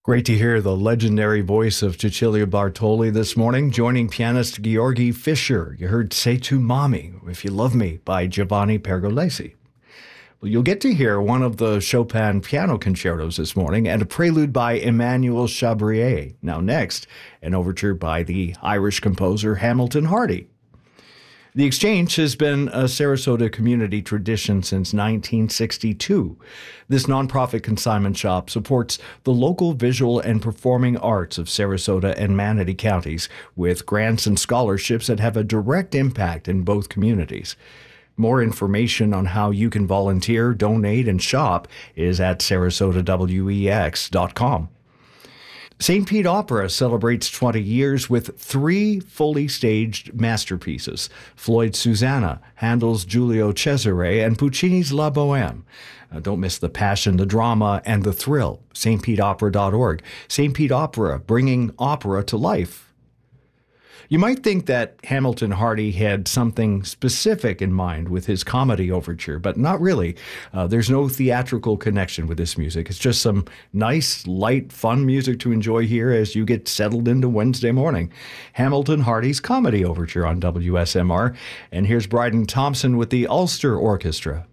Great to hear the legendary voice of Cecilia Bartoli this morning, joining pianist Georgi Fischer. You heard Say to Mommy, If You Love Me by Giovanni Pergolesi. Well, you'll get to hear one of the Chopin piano concertos this morning and a prelude by Emmanuel Chabrier. Now next, an overture by the Irish composer Hamilton Hardy. The Exchange has been a Sarasota community tradition since 1962. This nonprofit consignment shop supports the local visual and performing arts of Sarasota and Manatee counties with grants and scholarships that have a direct impact in both communities. More information on how you can volunteer, donate, and shop is at sarasotawex.com. St. Pete Opera celebrates 20 years with 3 fully staged masterpieces: Floyd's Susanna, Handel's Giulio Cesare, and Puccini's La Boheme. Don't miss the passion, the drama, and the thrill. stpetopera.org. St. Pete Opera, bringing opera to life. You might think that Hamilton Hardy had something specific in mind with his comedy overture, but not really. There's no theatrical connection with this music. It's just some nice, light, fun music to enjoy here as you get settled into Wednesday morning. Hamilton Hardy's comedy overture on WSMR. And here's Bryden Thompson with the Ulster Orchestra.